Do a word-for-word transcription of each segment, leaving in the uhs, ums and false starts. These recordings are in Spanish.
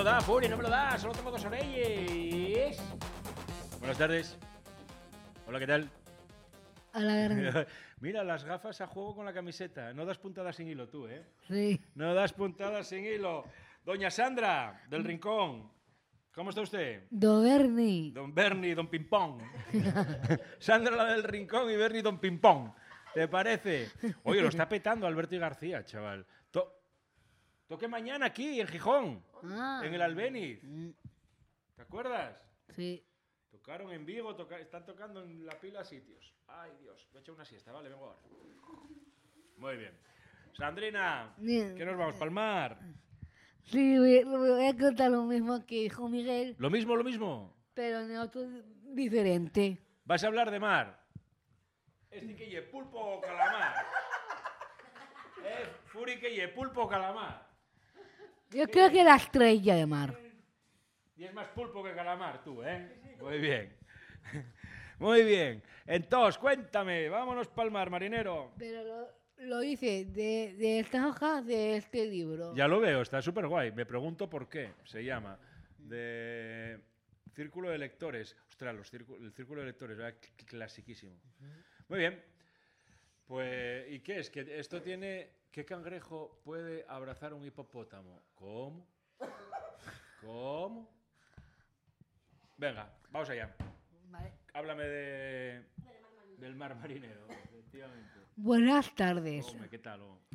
da, Furi, no me lo da. Solo tengo dos orelles. Buenas tardes. Hola, ¿qué tal? Hola, Mira, las gafas a juego con la camiseta. No das puntadas sin hilo tú, ¿eh? sí. No das puntadas sin hilo. Doña Sandra, del Rincón. ¿Cómo está usted? Don Bernie. Don Bernie, Don Pimpón. Sandra, la del Rincón, y Bernie, Don Pimpón. ¿Te parece? Oye, lo está petando Alberto y García, chaval. To Toque mañana aquí, en Gijón. Ah. En el Albéniz. Mm, ¿Te acuerdas? Sí. Tocaron en Vigo, toca están tocando en la pila sitios. Ay, Dios. Voy a echar una siesta, vale, vengo ahora. Muy bien. Sandrina, Bien. ¿qué nos vamos? ¿Palmar? Sí, voy, voy a contar lo mismo que dijo Miguel, ¿Lo mismo, lo mismo? pero en otro diferente. ¿Vas a hablar de mar? Este que lle pulpo o calamar. Eh, Furi que lle pulpo o calamar. Yo creo que la estrella de mar. Y es más pulpo que calamar tú, ¿eh? Muy bien. Muy bien. Entonces, cuéntame, vámonos palmar, marinero. Pero lo, lo hice de, de estas hojas de este libro. Ya lo veo, está súper guay. Me pregunto por qué se llama. De Círculo de Lectores. Ostras, los círculo, el Círculo de Lectores, ¿verdad? Clasiquísimo. Muy bien. Pues, ¿y qué es? Que esto tiene... ¿Qué cangrejo puede abrazar un hipopótamo? ¿Cómo? ¿Cómo? Venga, vamos allá. Vale. Háblame de... del mar marinero, efectivamente. Buenas tardes. Hombre, ¿qué tal? Oh?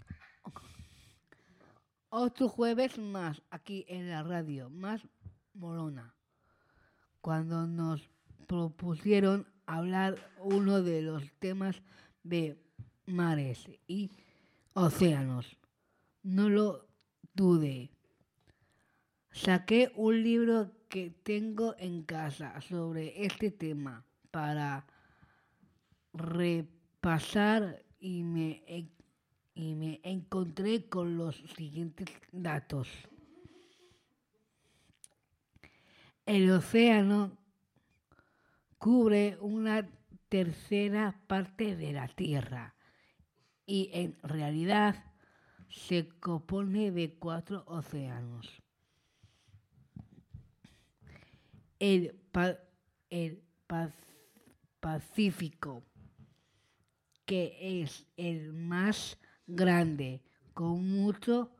Otro jueves más aquí en la radio, más molona. Cuando nos propusieron hablar uno de los temas de mares y océanos, no lo dudé. Saqué un libro que tengo en casa sobre este tema para repasar y me, y me encontré con los siguientes datos. El océano cubre una tercera parte de la Tierra y en realidad se compone de cuatro océanos. El, pa el pa Pacífico, que es el más grande, con mucho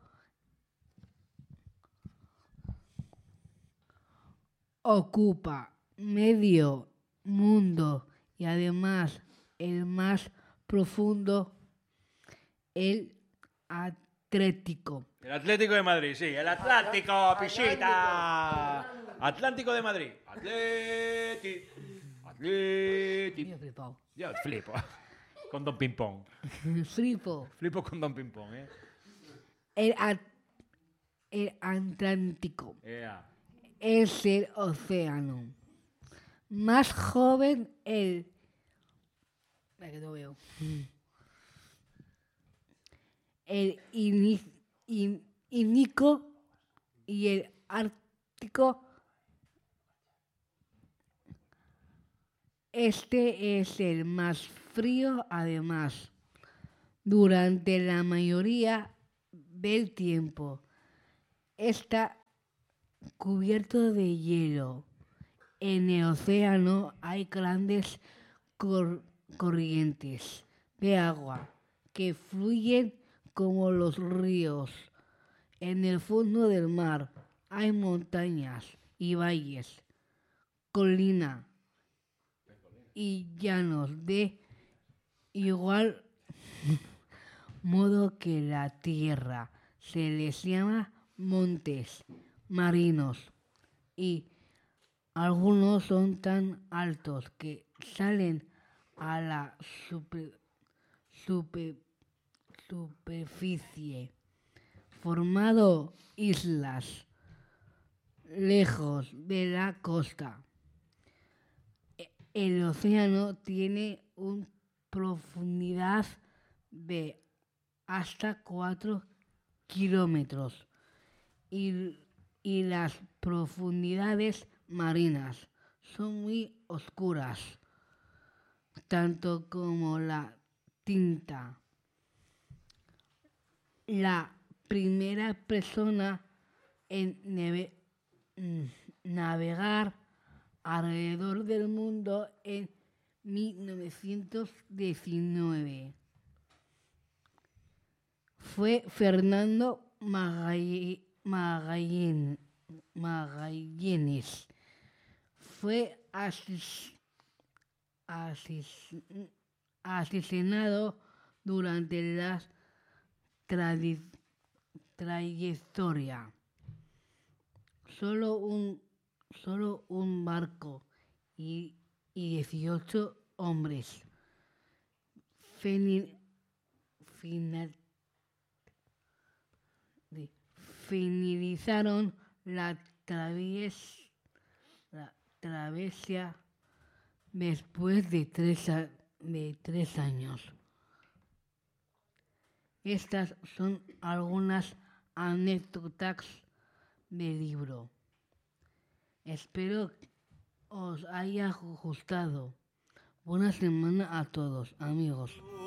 ocupa medio mundo y además el más profundo, el Atlántico. El Atlético de Madrid, sí, el Atlántico, Pichita. Atlántico de Madrid. Atleti. Atleti. Yo flipao. Yo flipo. Con Don Pimpón. Flipo. Flipo con Don Pimpón, ¿eh? El, el Atlántico Yeah. es el océano más joven, el... Espera que no veo. El Índico y el Ártico. Este es el más frío, además, durante la mayoría del tiempo. Está cubierto de hielo. En el océano hay grandes cor corrientes de agua que fluyen como los ríos. En el fondo del mar hay montañas y valles, colinas y llanos de igual modo que la tierra. Se les llama montes marinos y algunos son tan altos que salen a la super, super, superficie, formando islas lejos de la costa. El océano tiene una profundidad de hasta cuatro kilómetros y, y las profundidades marinas son muy oscuras, tanto como la tinta. La primera persona en mm, navegar alrededor del mundo en mil novecientos diecinueve. Fue Fernando Magall- Magallanes. Magallanes. Fue asis- asis- asesinado durante la tradi- trayectoria. Solo un, solo un barco y, y dieciocho hombres fini- final- de- finalizaron la, travies- la travesía después de tres, a- de tres años. Estas son algunas anécdotas del libro. Espero os haya gustado. Buena semana a todos, amigos.